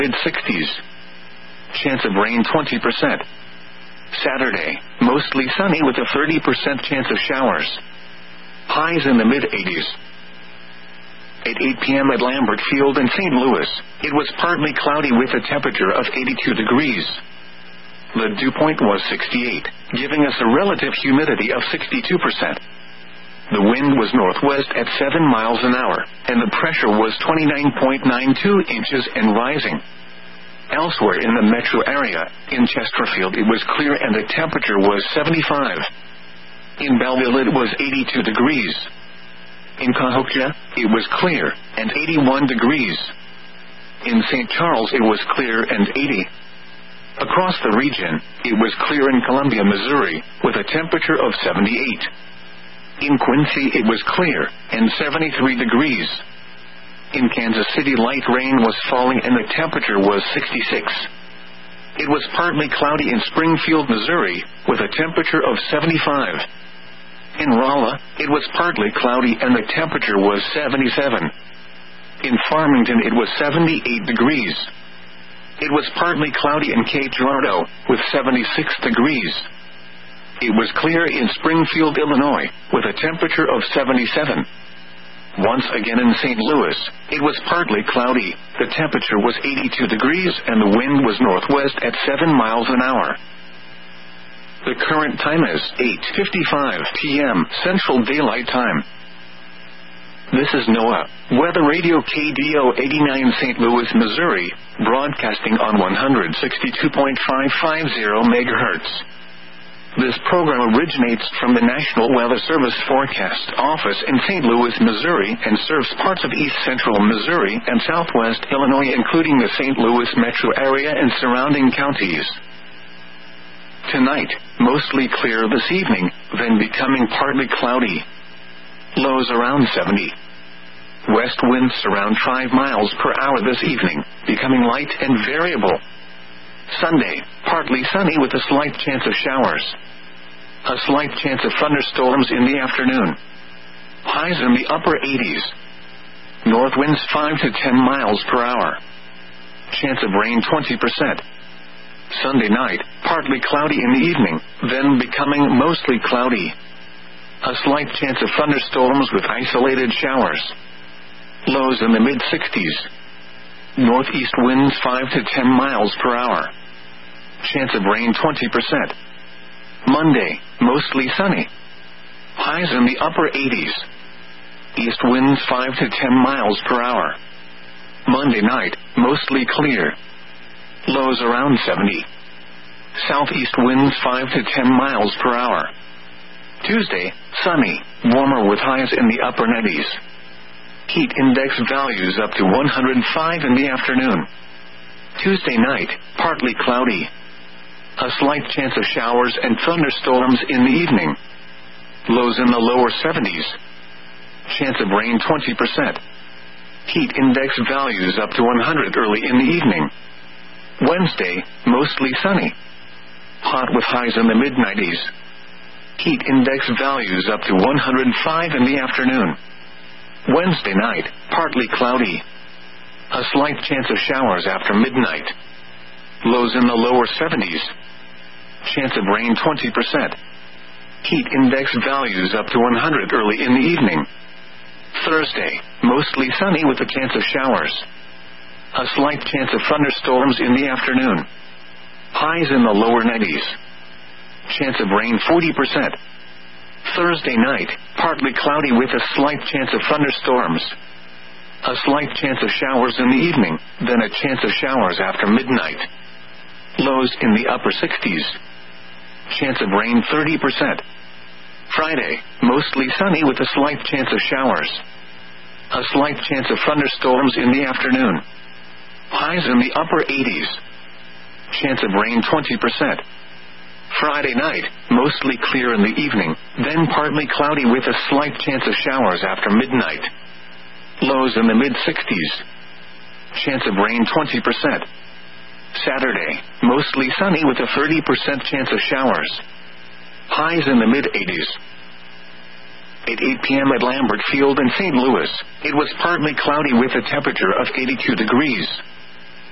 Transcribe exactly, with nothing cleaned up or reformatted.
mid-sixties. Chance of rain twenty percent. Saturday, mostly sunny with a thirty percent chance of showers. Highs in the mid-eighties. At eight p.m. at Lambert Field in Saint Louis, it was partly cloudy with a temperature of eighty-two degrees. The dew point was sixty-eight, giving us a relative humidity of sixty-two percent. The wind was northwest at seven miles an hour, and the pressure was twenty-nine point nine two inches and rising. Elsewhere in the metro area, in Chesterfield it was clear and the temperature was seventy-five. In Belleville it was eighty-two degrees. In Cahokia, it was clear, and eighty-one degrees. In Saint Charles it was clear and eighty. Across the region, it was clear in Columbia, Missouri, with a temperature of seventy-eight. In Quincy it was clear, and seventy-three degrees. In Kansas City light rain was falling and the temperature was sixty-six. It was partly cloudy in Springfield, Missouri, with a temperature of seventy-five. In Rolla, it was partly cloudy and the temperature was seventy-seven. In Farmington it was seventy-eight degrees. It was partly cloudy in Cape Girardeau, with seventy-six degrees. It was clear in Springfield, Illinois, with a temperature of seventy-seven. Once again in Saint Louis, it was partly cloudy, the temperature was eighty-two degrees and the wind was northwest at seven miles an hour. The current time is eight fifty-five p.m. Central Daylight Time. This is NOAA Weather Radio K D O eighty-nine Saint Louis, Missouri, broadcasting on one sixty-two point five five zero megahertz. This program originates from the National Weather Service Forecast Office in Saint Louis, Missouri, and serves parts of east central Missouri and southwest Illinois, including the Saint Louis metro area and surrounding counties. Tonight, mostly clear this evening, then becoming partly cloudy. Lows around seventy. West winds around five miles per hour this evening, becoming light and variable. Sunday, partly sunny with a slight chance of showers. A slight chance of thunderstorms in the afternoon. Highs in the upper eighties. North winds five to ten miles per hour. Chance of rain twenty percent. Sunday night, partly cloudy in the evening, then becoming mostly cloudy. A slight chance of thunderstorms with isolated showers. Lows in the mid-sixties. Northeast winds five to ten miles per hour. Chance of rain twenty percent. Monday, mostly sunny. Highs in the upper eighties. East winds five to ten miles per hour. Monday night, mostly clear. Lows around seventy. Southeast winds five to ten miles per hour. Tuesday, sunny, warmer with highs in the upper nineties. Heat index values up to one hundred five in the afternoon. Tuesday night, partly cloudy. A slight chance of showers and thunderstorms in the evening. Lows in the lower seventies. Chance of rain twenty percent. Heat index values up to one hundred early in the evening. Wednesday, mostly sunny. Hot with highs in the mid nineties. Heat index values up to one hundred five in the afternoon. Wednesday night, partly cloudy. A slight chance of showers after midnight. Lows in the lower seventies. Chance of rain twenty percent. Heat index values up to one hundred early in the evening. Thursday, mostly sunny with a chance of showers. A slight chance of thunderstorms in the afternoon. Highs in the lower nineties. Chance of rain forty percent. Thursday night, partly cloudy with a slight chance of thunderstorms. A slight chance of showers in the evening, then a chance of showers after midnight. Lows in the upper sixties. Chance of rain thirty percent. Friday, mostly sunny with a slight chance of showers. A slight chance of thunderstorms in the afternoon. Highs in the upper eighties. Chance of rain twenty percent. Friday night, mostly clear in the evening, then partly cloudy with a slight chance of showers after midnight. Lows in the mid-sixties. Chance of rain twenty percent. Saturday, mostly sunny with a thirty percent chance of showers. Highs in the mid-eighties. At eight p.m. at Lambert Field in Saint Louis, it was partly cloudy with a temperature of eighty-two degrees.